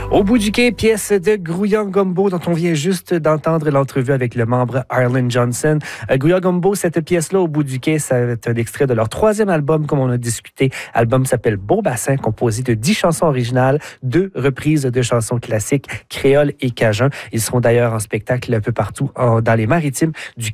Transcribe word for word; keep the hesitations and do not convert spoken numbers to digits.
Au bout du quai, pièce de Grouillant Gumbo dont on vient juste d'entendre l'entrevue avec le membre Arlen Johnson. Euh, Grouillant Gumbo, cette pièce-là, Au bout du quai, c'est un extrait de leur troisième album, comme on a discuté. L'album s'appelle Beau Bassin, composé de dix chansons originales, deux reprises de chansons classiques, créoles et cajun. Ils seront d'ailleurs en spectacle un peu partout en, dans les maritimes du